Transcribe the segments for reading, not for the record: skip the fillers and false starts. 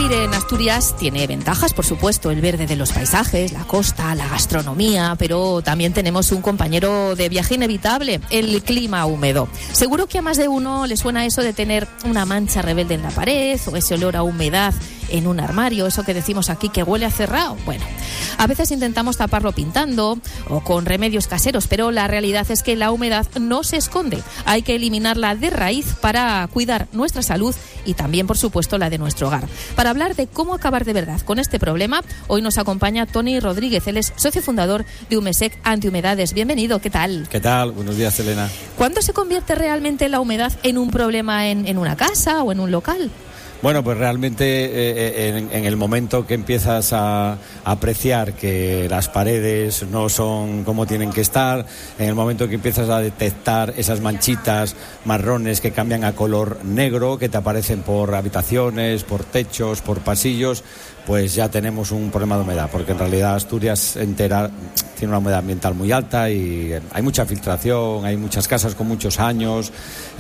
Vivir en Asturias tiene ventajas, por supuesto, el verde de los paisajes, la costa, la gastronomía, pero también tenemos un compañero de viaje inevitable, el clima húmedo. Seguro que a más de uno le suena eso de tener una mancha rebelde en la pared o ese olor a humedad en un armario, eso que decimos aquí que huele a cerrado. Bueno, a veces intentamos taparlo pintando o con remedios caseros, pero la realidad es que la humedad no se esconde. Hay que eliminarla de raíz para cuidar nuestra salud y también, por supuesto, la de nuestro hogar. Para hablar de cómo acabar de verdad con este problema, hoy nos acompaña Toni Rodríguez. Él es socio fundador de Umesec Antihumedades. Bienvenido, ¿qué tal? ¿Qué tal? Buenos días, Elena. ¿Cuándo se convierte realmente la humedad en un problema en una casa o en un local? Bueno, pues realmente en el momento que empiezas a apreciar que las paredes no son como tienen que estar, en el momento que empiezas a detectar esas manchitas marrones que cambian a color negro, que te aparecen por habitaciones, por techos, por pasillos, pues ya tenemos un problema de humedad, porque en realidad Asturias entera tiene una humedad ambiental muy alta y hay mucha filtración, hay muchas casas con muchos años,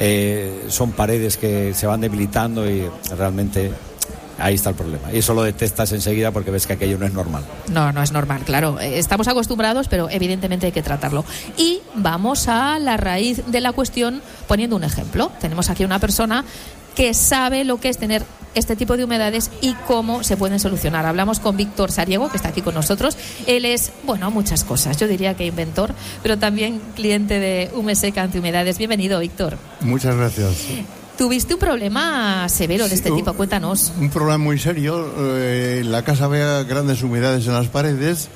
son paredes que se van debilitando y realmente ahí está el problema. Y eso lo detectas enseguida porque ves que aquello no es normal. No es normal, claro. Estamos acostumbrados, pero evidentemente hay que tratarlo. Y vamos a la raíz de la cuestión poniendo un ejemplo. Tenemos aquí una persona que sabe lo que es tener este tipo de humedades y cómo se pueden solucionar. Hablamos con Víctor Sariego, que está aquí con nosotros. Él es, muchas cosas. Yo diría que inventor, pero también cliente de Umesec Antihumedades. Bienvenido, Víctor. Muchas gracias. ¿Tuviste un problema severo de este tipo? Cuéntanos. Un problema muy serio. La casa había grandes humedades en las paredes.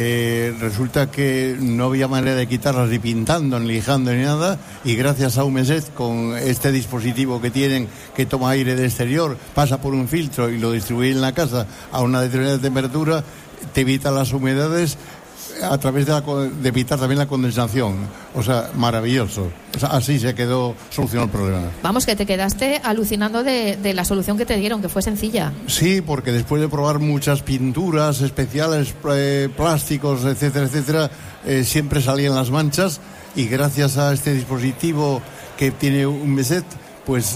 Resulta que no había manera de quitarlas ni pintando, ni lijando, ni nada, y gracias a Umesec, con este dispositivo que tienen, que toma aire del exterior, pasa por un filtro y lo distribuye en la casa a una determinada temperatura, te evita las humedades a través de evitar también la condensación. O sea, maravilloso. O sea, así se quedó solucionado el problema. Vamos, que te quedaste alucinando de la solución que te dieron, que fue sencilla. Sí, porque después de probar muchas pinturas especiales, plásticos, etcétera, etcétera, siempre salían las manchas, y gracias a este dispositivo que tiene Umesec, pues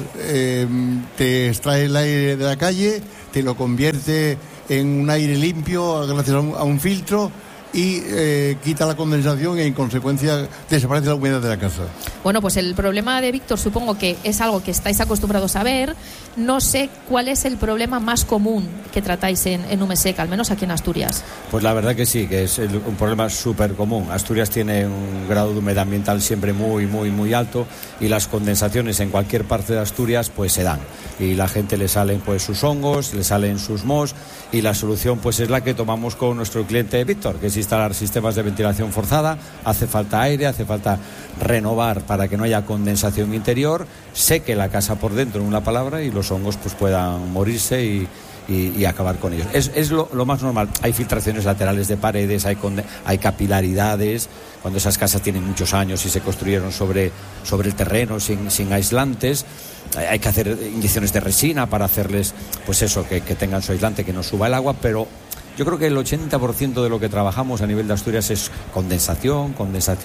te extrae el aire de la calle, te lo convierte en un aire limpio gracias a un filtro, y quita la condensación y en consecuencia desaparece la humedad de la casa. Bueno, pues el problema de Víctor supongo que es algo que estáis acostumbrados a ver. No sé cuál es el problema más común que tratáis en Umesec, al menos aquí en Asturias. Pues la verdad que sí, que es un problema súper común. Asturias tiene un grado de humedad ambiental siempre muy, muy, muy alto, y las condensaciones en cualquier parte de Asturias pues se dan. Y la gente le salen pues sus hongos, le salen sus mohos, y la solución pues es la que tomamos con nuestro cliente Víctor, que es instalar sistemas de ventilación forzada. Hace falta aire, hace falta renovar para que no haya condensación interior, seque la casa por dentro, en una palabra, y los hongos pues puedan morirse y acabar con ellos. Es lo más normal. Hay filtraciones laterales de paredes, hay capilaridades, cuando esas casas tienen muchos años y se construyeron sobre el terreno sin aislantes. Hay que hacer inyecciones de resina para hacerles, pues eso, que tengan su aislante, que no suba el agua, pero yo creo que el 80% de lo que trabajamos a nivel de Asturias es condensación,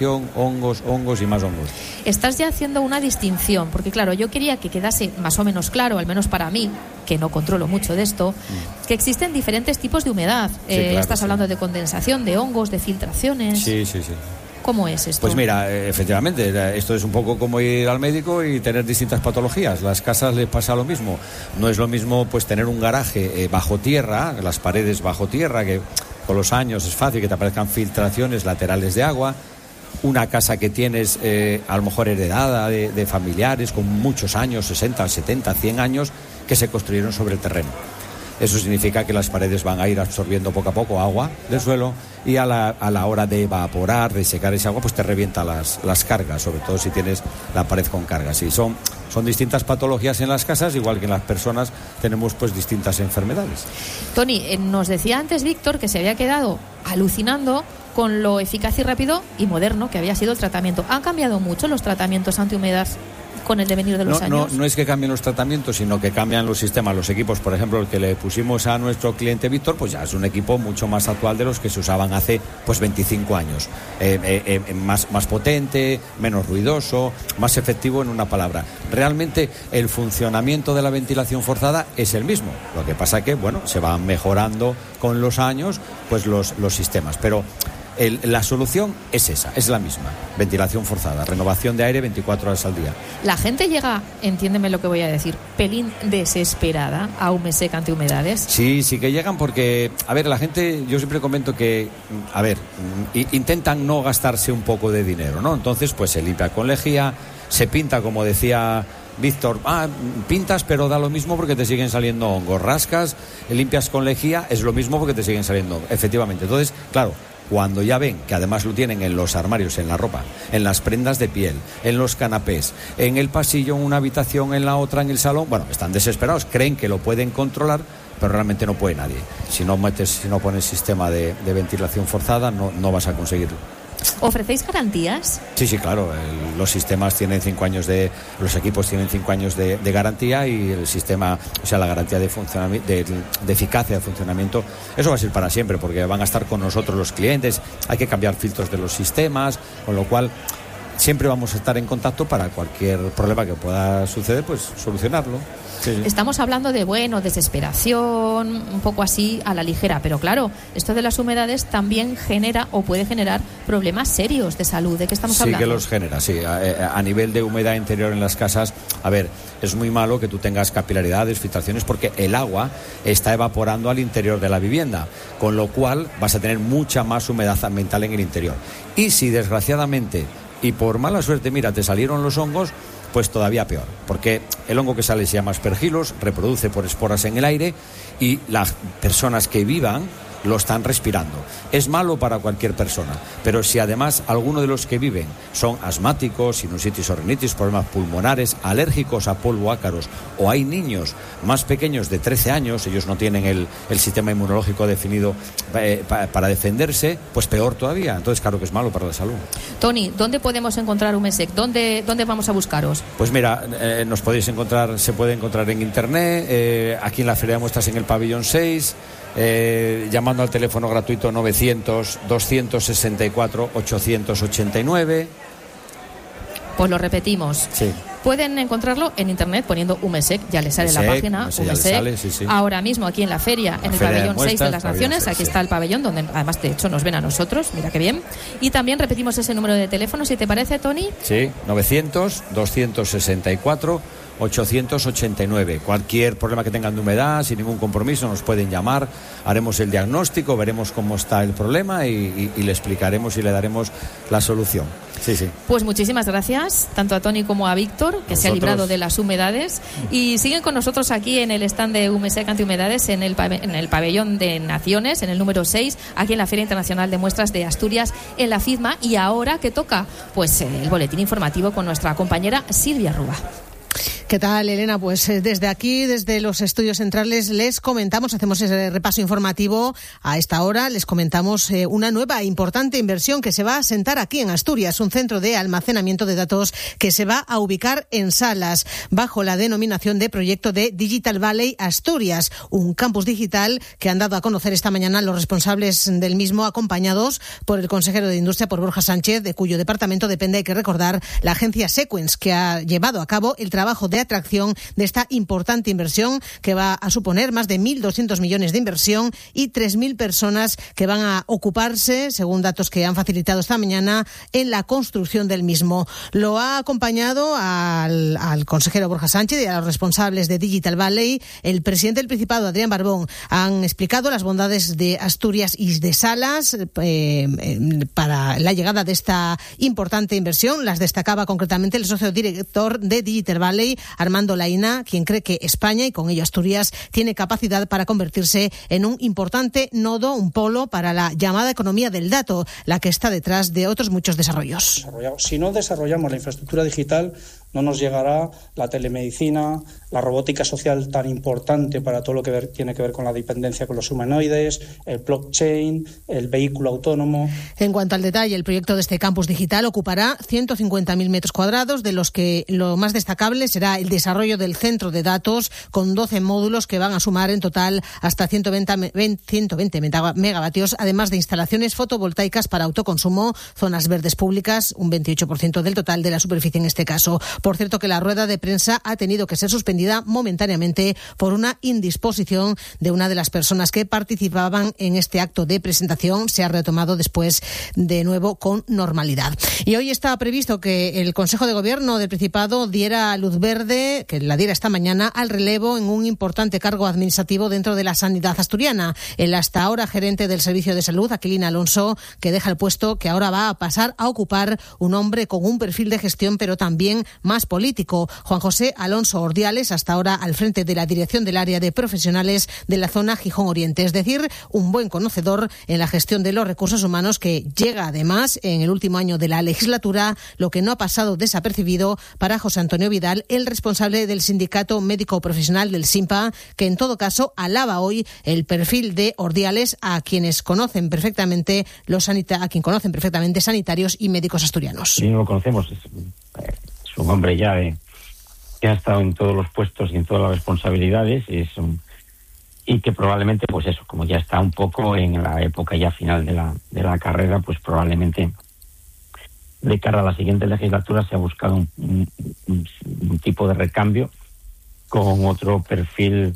hongos y más hongos. Estás ya haciendo una distinción, porque claro, yo quería que quedase más o menos claro, al menos para mí, que no controlo mucho de esto, que existen diferentes tipos de humedad. Sí, claro, estás hablando de condensación, de hongos, de filtraciones. Sí. ¿Cómo es esto? Pues mira, efectivamente, esto es un poco como ir al médico y tener distintas patologías. Las casas les pasa lo mismo. No es lo mismo pues tener un garaje bajo tierra, las paredes bajo tierra, que con los años es fácil que te aparezcan filtraciones laterales de agua. Una casa que tienes a lo mejor heredada de familiares con muchos años, 60, 70, 100 años, que se construyeron sobre el terreno. Eso significa que las paredes van a ir absorbiendo poco a poco agua del suelo, y a la hora de evaporar, de secar ese agua, pues te revienta las cargas, sobre todo si tienes la pared con cargas. Y son distintas patologías en las casas, igual que en las personas tenemos pues distintas enfermedades. Toni, nos decía antes Víctor que se había quedado alucinando con lo eficaz y rápido y moderno que había sido el tratamiento. ¿Han cambiado mucho los tratamientos antihumedad con el devenir de los años? No es que cambien los tratamientos, sino que cambian los sistemas, los equipos. Por ejemplo, el que le pusimos a nuestro cliente Víctor, pues ya es un equipo mucho más actual de los que se usaban hace 25 años. Más potente, menos ruidoso, más efectivo, en una palabra. Realmente el funcionamiento de la ventilación forzada es el mismo. Lo que pasa que, se van mejorando con los años pues los sistemas. Pero la solución es esa, es la misma. Ventilación forzada, renovación de aire 24 horas al día. La gente llega, entiéndeme lo que voy a decir, pelín desesperada a Umesec Antihumedades. Sí que llegan porque, la gente, yo siempre comento que, intentan no gastarse un poco de dinero, ¿no? Entonces, pues se limpia con lejía, se pinta, como decía Víctor, pintas pero da lo mismo porque te siguen saliendo hongos, rascas, limpias con lejía, es lo mismo porque te siguen saliendo hongos, efectivamente. Entonces, claro, cuando ya ven que además lo tienen en los armarios, en la ropa, en las prendas de piel, en los canapés, en el pasillo, en una habitación, en la otra, en el salón, están desesperados, creen que lo pueden controlar, pero realmente no puede nadie. Si no pones sistema de ventilación forzada, no vas a conseguirlo. ¿Ofrecéis garantías? Sí, claro. Los sistemas tienen 5 años los equipos tienen 5 años de garantía, y el sistema, la garantía de funcionamiento, de eficacia de funcionamiento, eso va a ser para siempre, porque van a estar con nosotros los clientes. Hay que cambiar filtros de los sistemas, con lo cual siempre vamos a estar en contacto para cualquier problema que pueda suceder, pues solucionarlo. Sí. Estamos hablando de, desesperación, un poco así a la ligera, pero claro, esto de las humedades también genera o puede generar problemas serios de salud. ¿De qué estamos hablando? Sí, que los genera, sí. A nivel de humedad interior en las casas, es muy malo que tú tengas capilaridades, filtraciones, porque el agua está evaporando al interior de la vivienda, con lo cual vas a tener mucha más humedad ambiental en el interior. Y si desgraciadamente, y por mala suerte, te salieron los hongos, pues todavía peor, porque el hongo que sale se llama Aspergillus, reproduce por esporas en el aire, y las personas que vivan lo están respirando. Es malo para cualquier persona, pero si además alguno de los que viven son asmáticos, sinusitis o rinitis, problemas pulmonares, alérgicos a polvo, ácaros, o hay niños más pequeños de 13 años, ellos no tienen el sistema inmunológico definido para defenderse, pues peor todavía. Entonces, claro que es malo para la salud. Tony, ¿dónde podemos encontrar Umesec? ¿Dónde vamos a buscaros? Pues mira, se puede encontrar en internet, aquí en la Feria de Muestras en el pabellón 6, llamando al teléfono gratuito 900-264-889. Pues lo repetimos. Sí. Pueden encontrarlo en internet poniendo Umesec, ya les sale la página Umesec. Sí. Ahora mismo aquí en la feria, en el pabellón 6 de las Naciones, aquí está el pabellón donde además de hecho nos ven a nosotros, mira qué bien. Y también repetimos ese número de teléfono, si te parece, Tony. Sí, 900-264-889. Cualquier problema que tengan de humedad, sin ningún compromiso, nos pueden llamar, haremos el diagnóstico, veremos cómo está el problema y le explicaremos y le daremos la solución. Sí. Pues muchísimas gracias, tanto a Tony como a Víctor, que se ha librado de las humedades, y siguen con nosotros aquí en el stand de Umesec Antihumedades, en el pabellón de Naciones, en el número 6, aquí en la Feria Internacional de Muestras de Asturias, en la FIDMA. Y ahora, ¿qué toca? Pues el boletín informativo con nuestra compañera Silvia Rúa. ¿Qué tal, Elena? Pues desde aquí, desde los estudios centrales, les comentamos, hacemos ese repaso informativo a esta hora, les comentamos una nueva e importante inversión que se va a asentar aquí en Asturias, un centro de almacenamiento de datos que se va a ubicar en Salas, bajo la denominación de proyecto de Digital Valley Asturias, un campus digital que han dado a conocer esta mañana los responsables del mismo, acompañados por el consejero de Industria, por Borja Sánchez, de cuyo departamento depende, hay que recordar, la agencia Sequens, que ha llevado a cabo el trabajo de atracción de esta importante inversión que va a suponer más de 1.200 millones de inversión y 3.000 personas que van a ocuparse, según datos que han facilitado esta mañana, en la construcción del mismo. Lo ha acompañado al consejero Borja Sánchez y a los responsables de Digital Valley, el presidente del Principado, Adrián Barbón. Han explicado las bondades de Asturias y de Salas para la llegada de esta importante inversión. Las destacaba concretamente el socio director de Digital Valley, Armando Laína, quien cree que España, y con ello Asturias, tiene capacidad para convertirse en un importante nodo, un polo para la llamada economía del dato, la que está detrás de otros muchos desarrollos. Si no desarrollamos la infraestructura digital, no nos llegará la telemedicina, la robótica social tan importante para todo lo que tiene que ver con la dependencia con los humanoides, el blockchain, el vehículo autónomo. En cuanto al detalle, el proyecto de este campus digital ocupará 150.000 metros cuadrados, de los que lo más destacable será el desarrollo del centro de datos, con 12 módulos que van a sumar en total hasta 120 megavatios, además de instalaciones fotovoltaicas para autoconsumo, zonas verdes públicas, un 28% del total de la superficie en este caso. Por cierto, que la rueda de prensa ha tenido que ser suspendida momentáneamente por una indisposición de una de las personas que participaban en este acto de presentación. Se ha retomado después de nuevo con normalidad. Y hoy está previsto que el Consejo de Gobierno del Principado diera luz verde, que la diera esta mañana, al relevo en un importante cargo administrativo dentro de la sanidad asturiana. El hasta ahora gerente del Servicio de Salud, Aquilina Alonso, que deja el puesto que ahora va a pasar a ocupar un hombre con un perfil de gestión, pero también más político. Juan José Alonso Ordiales, hasta ahora al frente de la dirección del área de profesionales de la zona Gijón Oriente, es decir, un buen conocedor en la gestión de los recursos humanos, que llega además en el último año de la legislatura, lo que no ha pasado desapercibido para José Antonio Vidal, el responsable del sindicato médico profesional del SINPA, que en todo caso alaba hoy el perfil de Ordiales, a quien conocen perfectamente sanitarios y médicos asturianos. Sí, lo conocemos, es un hombre ya que ha estado en todos los puestos y en todas las responsabilidades, y que probablemente, pues eso, como ya está un poco en la época ya final de la carrera, pues probablemente de cara a la siguiente legislatura se ha buscado un tipo de recambio con otro perfil.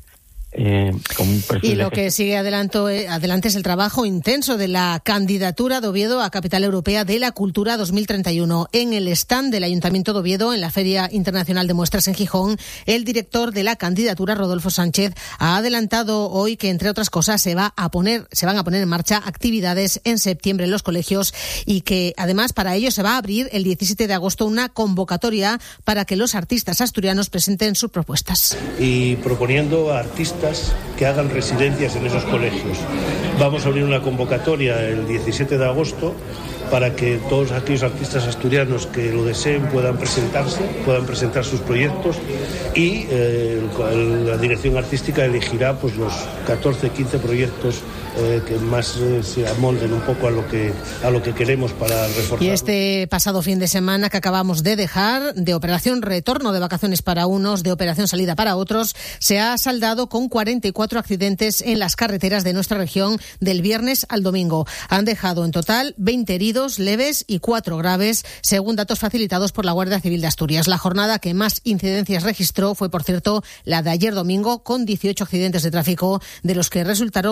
Y lo que sigue adelante es el trabajo intenso de la candidatura de Oviedo a Capital Europea de la Cultura 2031. En el stand del Ayuntamiento de Oviedo, en la Feria Internacional de Muestras en Gijón, el director de la candidatura, Rodolfo Sánchez, ha adelantado hoy que, entre otras cosas, se van a poner en marcha actividades en septiembre en los colegios, y que además para ello se va a abrir el 17 de agosto una convocatoria para que los artistas asturianos presenten sus propuestas. Y proponiendo a artistas que hagan residencias en esos colegios. Vamos a abrir una convocatoria el 17 de agosto para que todos aquellos artistas asturianos que lo deseen puedan presentar sus proyectos, y la dirección artística elegirá pues los 14-15 proyectos que más se amolden un poco a lo que queremos para reforzar. Y este pasado fin de semana que acabamos de dejar, de operación retorno de vacaciones para unos, de operación salida para otros, se ha saldado con 44 accidentes en las carreteras de nuestra región del viernes al domingo. Han dejado en total 20 heridos leves y 4 graves, según datos facilitados por la Guardia Civil de Asturias. La jornada que más incidencias registró fue, por cierto, la de ayer domingo, con 18 accidentes de tráfico, de los que resultaron